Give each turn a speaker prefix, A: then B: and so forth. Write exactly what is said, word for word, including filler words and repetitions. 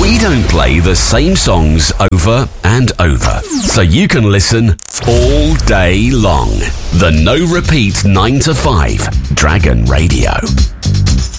A: We don't play the same songs over and over, so you can listen all day long. The No Repeat nine to five Dragon Radio.